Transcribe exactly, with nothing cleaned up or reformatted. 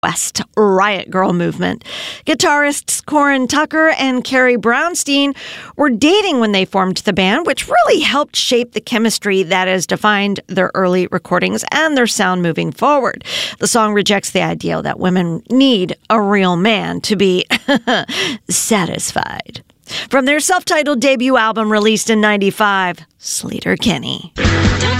West Riot Girl movement. Guitarists Corin Tucker and Carrie Brownstein were dating when they formed the band, which really helped shape the chemistry that has defined their early recordings and their sound moving forward. The song rejects the idea that women need a real man to be satisfied. From their self-titled debut album released in ninety-five, Sleater-Kinney.